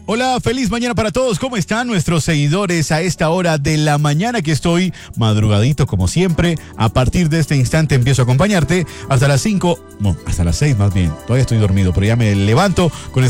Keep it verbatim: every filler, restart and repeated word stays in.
Hola, feliz mañana para todos. ¿Cómo están nuestros seguidores a esta hora de la mañana que estoy madrugadito como siempre? A partir de este instante empiezo a acompañarte hasta las cinco, no, hasta las seis más bien. Todavía estoy dormido, pero ya me levanto con